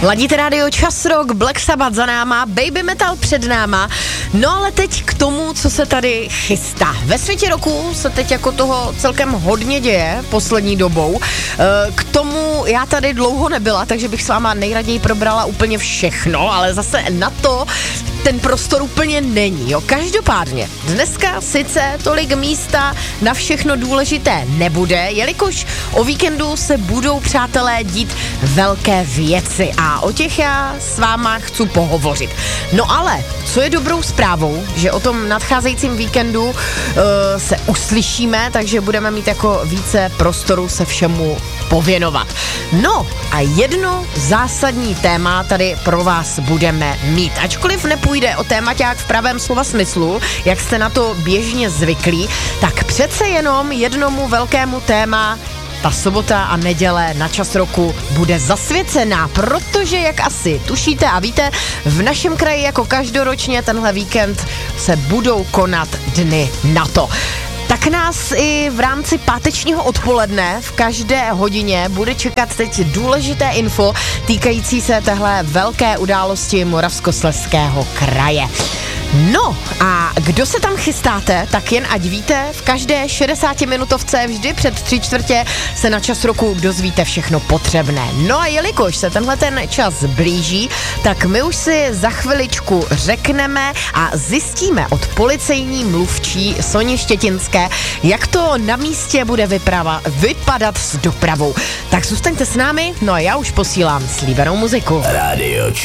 Ladíte rádio Čas Rock, Black Sabbath za náma, Baby Metal před náma. No ale teď k tomu, co se tady chystá. Ve světě roku se teď jako toho celkem hodně děje poslední dobou. K tomu já tady dlouho nebyla, takže bych s váma nejraději probrala úplně všechno, ale zase na to ten prostor úplně není, jo. Každopádně, dneska sice tolik místa na všechno důležité nebude, jelikož o víkendu se budou, přátelé, dít velké věci a o těch já s váma chci pohovořit. No ale, co je dobrou zprávou, že o tom nadcházejícím víkendu se uslyšíme, takže budeme mít jako více prostoru se všemu pověnovat. No a jedno zásadní téma tady pro vás budeme mít. Ačkoliv nepůjde o témaťák v pravém slova smyslu, jak jste na to běžně zvyklí, tak přece jenom jednomu velkému téma ta sobota a neděle na Čas roku bude zasvěcená, protože, jak asi tušíte a víte, v našem kraji jako každoročně tenhle víkend se budou konat dny NATO. Tak nás i v rámci pátečního odpoledne v každé hodině bude čekat teď důležité info týkající se téhle velké události Moravskoslezského kraje. No a kdo se tam chystáte, tak jen ať víte, v každé 60-minutovce vždy před 3/4 se na Čas roku dozvíte všechno potřebné. No a jelikož se tenhle ten čas blíží, tak my už si za chviličku řekneme a zjistíme od policejní mluvčí Soni Štětinské, jak to na místě bude vypadat s dopravou. Tak zůstaňte s námi, no a já už posílám slíbenou muziku. Radio